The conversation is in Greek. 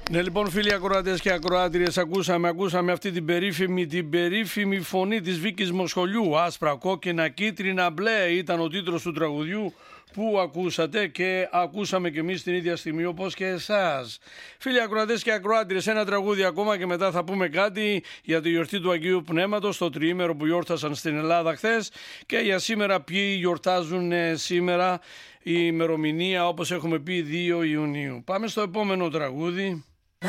Ναι, λοιπόν, φίλοι ακροατές και ακροάτριες, ακούσαμε αυτή την περίφημη φωνή της Βίκης Μοσχολιού. Άσπρα, κόκκινα, κίτρινα, μπλε ήταν ο τίτλος του τραγουδιού που ακούσατε και ακούσαμε και εμείς την ίδια στιγμή όπως και εσάς. Φίλοι ακροατές και ακροάτριες, ένα τραγούδι ακόμα και μετά θα πούμε κάτι για τη γιορτή του Αγίου Πνεύματος, το τριήμερο που γιόρτασαν στην Ελλάδα χθες, και για σήμερα ποιοι γιορτάζουν σήμερα, η ημερομηνία όπως έχουμε πει 2 Ιουνίου. Πάμε στο επόμενο τραγούδι.